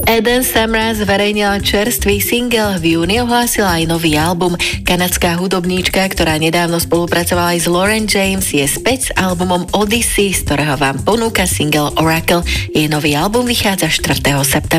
Eden Samra zverejnila čerstvý single, v júni ohlásila aj nový album. Kanadská hudobníčka, ktorá nedávno spolupracovala aj s Lauren James, je späť s albumom Odyssey, z ktorého vám ponúka single Oracle. Jej nový album vychádza 4. septembra.